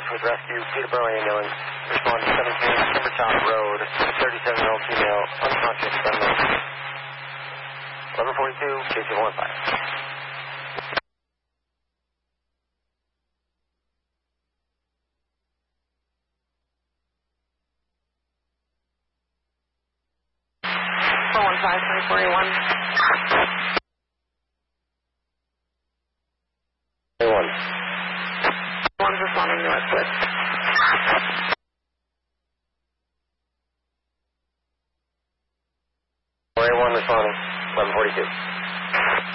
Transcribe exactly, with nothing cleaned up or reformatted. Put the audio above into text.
with rescue, Peterborough ambulance. Respond to seventeen Timbertop Road, thirty-seven-year-old female, unconscious, unknown. eleven forty-two, K C one five. four one five, three forty-one. One. One's responding to us, but... four one responding, eleven forty-two.